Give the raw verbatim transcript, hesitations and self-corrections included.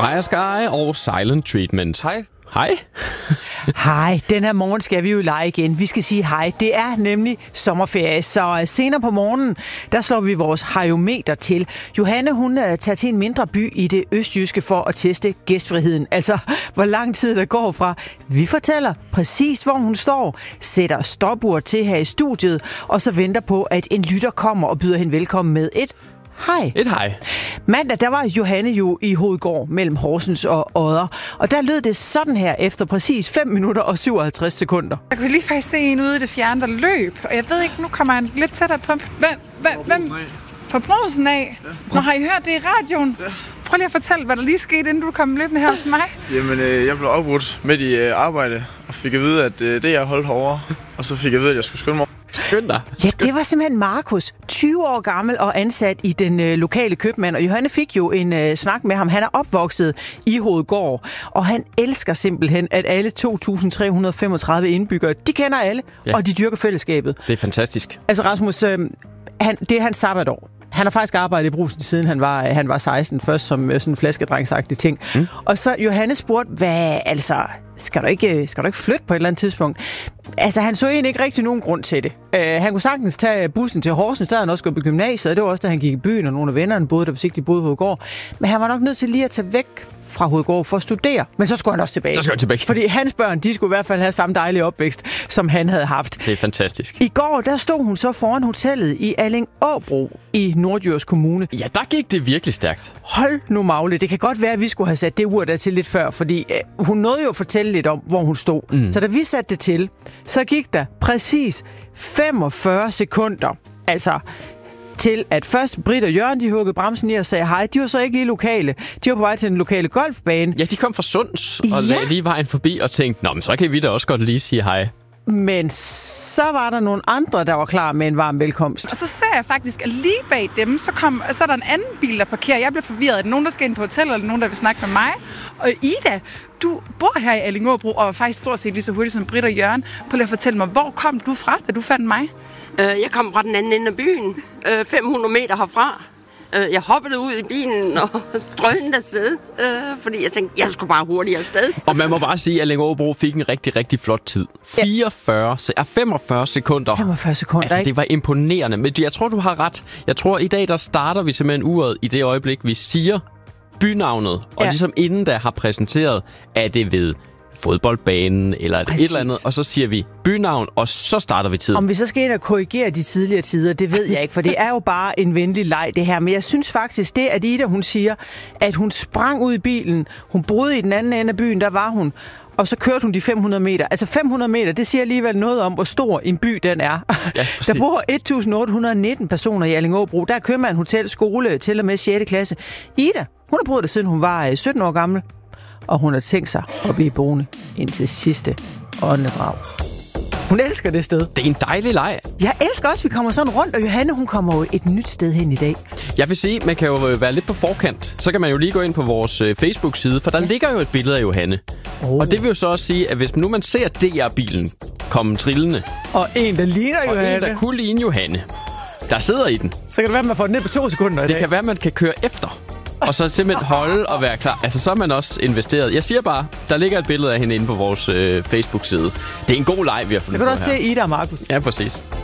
Freja Sky og Silent Treatment. Hej. Hej. Hej, den her morgen skal vi jo lege igen. Vi skal sige hej. Det er nemlig sommerferie, så senere på morgenen, der slår vi vores hejometer til. Johanne, hun tager til en mindre by i det østjyske for at teste gæstfriheden. Altså, hvor lang tid der går fra. Vi fortæller præcis, hvor hun står, sætter stopur til her i studiet, og så venter på, at en lytter kommer og byder hende velkommen med et hej. Et hej. Mandag, der var Johanne jo i Hovedgård mellem Horsens og Odder. Og der lød det sådan her efter præcis fem minutter og syvoghalvtreds sekunder. Jeg kunne lige faktisk se en ude i det fjerne, der løb. Og jeg ved ikke, nu kommer han lidt tættere på. Hvem? Hvem? På Brosen af? Nå, har I hørt det i radioen? Prøv lige at fortælle, hvad der lige skete, inden du kom løbende her til mig. Jamen, øh, jeg blev afbrudt midt i øh, arbejde, og fik at vide, at øh, det jeg holdt herovre. Og så fik jeg at vide, at jeg skulle skynde mig. Skynd dig. Ja, det var simpelthen Markus, tyve år gammel og ansat i den øh, lokale købmand. Og Johanne fik jo en øh, snak med ham. Han er opvokset i Hovedgård, og han elsker simpelthen, at alle to tusind tre hundrede femogtredive indbyggere, de kender alle, ja. Og de dyrker fællesskabet. Det er fantastisk. Altså Rasmus, øh, han, det er hans sabbatår. Han har faktisk arbejdet i Brugsen, siden han var, han var seksten, først som sådan en flaskedrengsagtig ting. Mm. Og så Johanne spurgte, hvad, altså, skal du, ikke, skal du ikke flytte på et eller andet tidspunkt? Altså, han så egentlig ikke rigtig nogen grund til det. Uh, han kunne sagtens tage bussen til Horsens, der havde han også gået på gymnasiet, og det var også, da han gik i byen, og nogle af vennerne boede der, hvis ikke de boede i Hovedgård. Men han var nok nødt til lige at tage væk fra Hovedgård for at studere. Men så skulle han også tilbage. Så skulle han tilbage. Fordi hans børn, de skulle i hvert fald have samme dejlige opvækst, som han havde haft. Det er fantastisk. I går, der stod hun så foran hotellet i Allingåbro i Norddjurs Kommune. Ja, der gik det virkelig stærkt. Hold nu Magle. Det kan godt være, at vi skulle have sat det ur der til lidt før, fordi øh, hun nåede jo at fortælle lidt om, hvor hun stod. Mm. Så da vi satte det til, så gik der præcis femogfyrre sekunder. Altså til at først Britt og Jørgen, de huggede bremsen i og sagde hej. De var så ikke lige lokale. De var på vej til den lokale golfbane. Ja, de kom fra Sunds og ja. lagde lige vejen forbi og tænkte, nå, men så kan vi da også godt lige sige hej. Men så var der nogle andre, der var klar med en varm velkomst. Og så ser jeg faktisk, at lige bag dem, så, kom, så er der en anden bil, der parkerer. Jeg bliver forvirret. Er det nogen, der skal ind på hotellet, eller nogen, der vil snakke med mig? Og Ida, du bor her i Allingåbro, og er faktisk stort set lige så hurtigt som Britt og Jørgen. Prøv lige at fortælle mig, hvor kom du fra, da du fandt mig? Jeg kom fra den anden ende af byen, fem hundrede meter herfra. Jeg hoppede ud i bilen og drønede afsted, fordi jeg tænkte, jeg skulle bare hurtigt afsted. Og man må bare sige, at Allingåbro fik en rigtig, rigtig flot tid. fireogfyrre, femogfyrre sekunder. femogfyrre sekunder, altså, ikke? det var imponerende. Men jeg tror, du har ret. Jeg tror, i dag, der starter vi simpelthen uret i det øjeblik, vi siger bynavnet. Og ja. ligesom inden der har præsenteret, er det ved fodboldbanen eller et, et eller andet, og så siger vi bynavn, og så starter vi tiden. Om vi så skal ind og korrigere de tidligere tider, det ved jeg ikke, for det er jo bare en venlig leg, det her. Men jeg synes faktisk, det at Ida, hun siger, at hun sprang ud i bilen, hun boede i den anden ende af byen, der var hun, og så kørte hun de fem hundrede meter. Altså fem hundrede meter, det siger alligevel noget om, hvor stor en by den er. Ja, der bor et tusind otte hundrede nitten personer i Allingåbro. Der kører man hotel, skole til og med sjette klasse. Ida, hun har boet der, siden hun var sytten år gammel. Og hun har tænkt sig at blive boende indtil sidste åndedrag. Hun elsker det sted. Det er en dejlig leg. Jeg elsker også, at vi kommer sådan rundt, og Johanne, hun kommer jo et nyt sted hen i dag. Jeg vil sige, man kan jo være lidt på forkant. Så kan man jo lige gå ind på vores Facebook-side, for der ja. ligger jo et billede af Johanne. Oh. Og det vil jo så også sige, at hvis nu man ser D R-bilen komme trillende, og en, der ligner og Johanne, en, der kunne ligne Johanne, der sidder i den, så kan det være, at man får den ned på to sekunder i Det dag. kan være, at man kan køre efter. Og så simpelthen holde og være klar. Altså, så er man også investeret. Jeg siger bare, der ligger et billede af hende inde på vores øh, Facebook-side. Det er en god leg, vi har fundet på her. Det kan du også se Ida og Markus. Ja, præcis.